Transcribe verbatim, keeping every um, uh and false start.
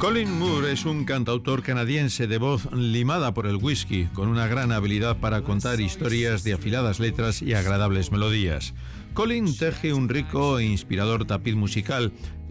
Colin Moore es un cantautor canadiense de voz limada por el whisky, con una gran habilidad para contar historias de afiladas letras y agradables melodías. Colin teje un rico e inspirador tapiz musical